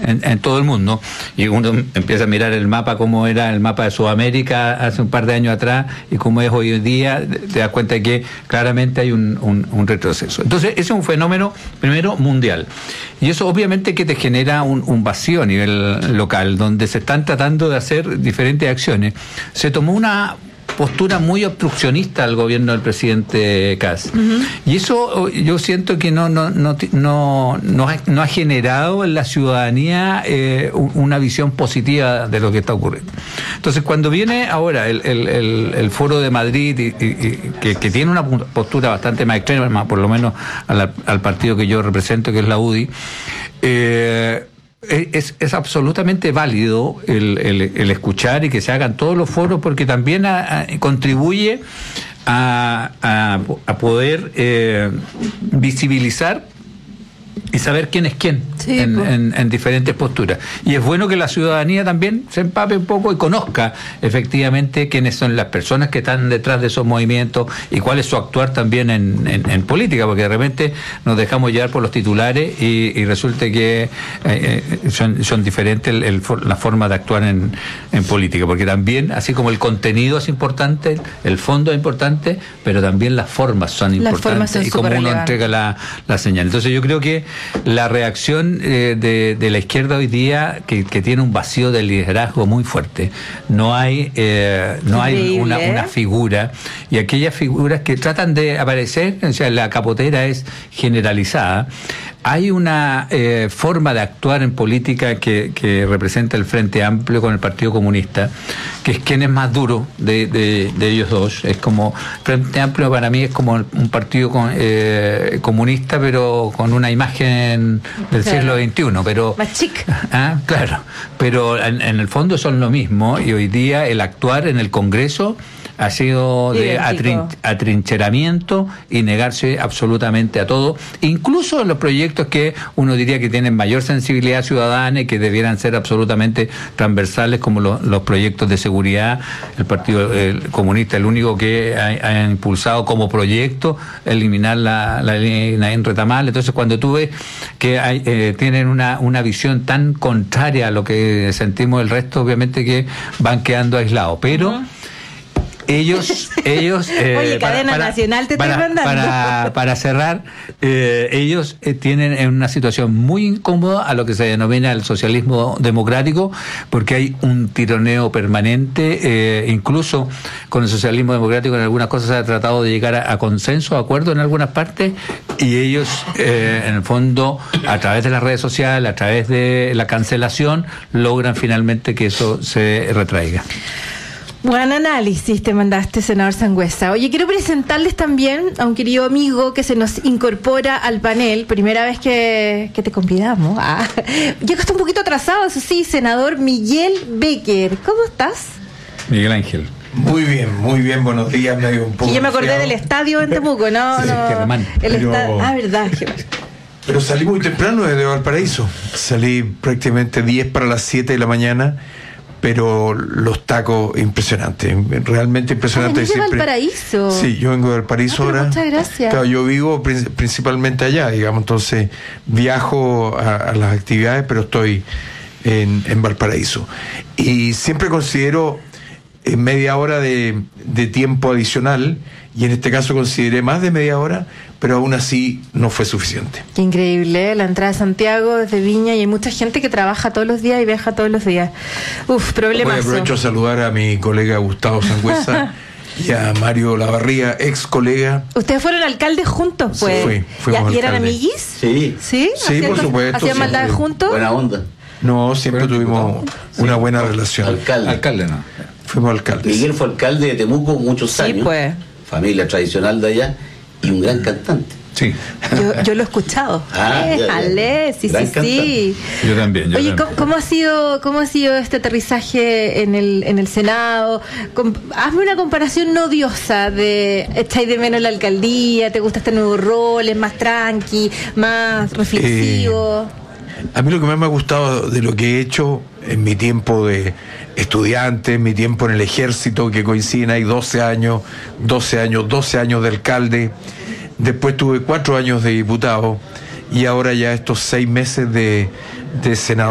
en todo el mundo, y uno empieza a mirar el mapa, cómo era el mapa de Sudamérica hace un par de años atrás y cómo es hoy en día, te das cuenta de que claramente hay un retroceso. Entonces, ese es un fenómeno, primero, mundial. Y eso obviamente que te genera un vacío a nivel local, donde se están tratando de hacer diferentes acciones. Se tomó una postura muy obstruccionista al gobierno del presidente Kast. Y eso yo siento que no ha generado en la ciudadanía una visión positiva de lo que está ocurriendo. Entonces, cuando viene ahora el Foro de Madrid, que tiene una postura bastante más extrema, por lo menos al partido que yo represento, que es la UDI, es absolutamente válido el escuchar y que se hagan todos los foros, porque también contribuye a poder visibilizar y saber quién es quién, sí, en diferentes posturas. Y es bueno que la ciudadanía también se empape un poco y conozca efectivamente quiénes son las personas que están detrás de esos movimientos y cuál es su actuar también en política, porque de repente nos dejamos llevar por los titulares y resulta que son diferentes la forma de actuar en política, porque también, así como el contenido es importante, el fondo es importante, pero también las formas son importantes y cómo uno entrega la señal. Entonces yo creo que la reacción de la izquierda hoy día, que tiene un vacío de liderazgo muy fuerte, no hay una figura, y aquellas figuras que tratan de aparecer, o sea, la capotera es generalizada. Hay una forma de actuar en política que representa el Frente Amplio con el Partido Comunista, que es quien es más duro de ellos dos. Es como, Frente Amplio para mí es como un partido comunista, pero con una imagen del siglo XXI, pero más chic. Claro, pero en el fondo son lo mismo, y hoy día el actuar en el Congreso ha sido de atrincheramiento y negarse absolutamente a todo, incluso en los proyectos que uno diría que tienen mayor sensibilidad ciudadana y que debieran ser absolutamente transversales, como los proyectos de seguridad. El Partido Comunista, el único que ha impulsado como proyecto eliminar la ley Naín Retamal. Entonces, cuando tú ves que tienen una visión tan contraria a lo que sentimos el resto, obviamente que van quedando aislados, pero ellos oye, cadena nacional te estoy mandando. Para cerrar, ellos tienen en una situación muy incómoda a lo que se denomina el socialismo democrático, porque hay un tironeo permanente, incluso con el socialismo democrático en algunas cosas se ha tratado de llegar a consenso, a acuerdo en algunas partes, y ellos en el fondo, a través de las redes sociales, a través de la cancelación, logran finalmente que eso se retraiga. Buen análisis te mandaste, senador Sangüesa. Oye, quiero presentarles también a un querido amigo que se nos incorpora al panel. Primera vez que te convidamos. Llegaste un poquito atrasado, eso sí, senador Miguel Becker. ¿Cómo estás? Miguel Ángel. Muy bien, buenos días. Me dio un poco. Y yo me acordé del estadio en Temuco, ¿no? Sí, Germán. Verdad, Germán. Pero salí muy temprano desde Valparaíso. Salí prácticamente 10 para las 7 de la mañana. Pero los tacos impresionantes, realmente impresionantes. ¿Venís de Valparaíso? Sí, yo vengo de Valparaíso ahora. Muchas gracias. Claro, yo vivo principalmente allá, digamos, entonces viajo a las actividades, pero estoy en Valparaíso. Y siempre considero media hora de tiempo adicional, y en este caso consideré más de media hora, pero aún así no fue suficiente. Qué increíble, la entrada de Santiago desde Viña, y hay mucha gente que trabaja todos los días y viaja todos los días. Problemazo. Aprovecho a saludar a mi colega Gustavo Sangüesa y a Mario Lavarría, ex colega. ¿Ustedes fueron alcaldes juntos, pues? Sí, fuimos ¿Y eran alcaldes. amiguis? Sí. Sí, por supuesto. ¿Hacían maldades juntos? Buena onda. No, siempre tuvimos una buena relación. Alcalde, no. Fuimos alcaldes. Miguel fue alcalde de Temuco muchos años. Sí, pues. Familia tradicional de allá y un gran cantante. Sí. Yo lo he escuchado. Sí. Yo también. Oye, ¿cómo ha sido este aterrizaje en el Senado? Hazme una comparación no odiosa de ¿echáis de menos la alcaldía? ¿Te gusta este nuevo rol? ¿Es más tranqui, más reflexivo? A mí lo que más me ha gustado de lo que he hecho en mi tiempo de estudiante, en mi tiempo en el ejército, que coinciden ahí 12 años de alcalde, después tuve 4 años de diputado, y ahora ya estos 6 meses de senador.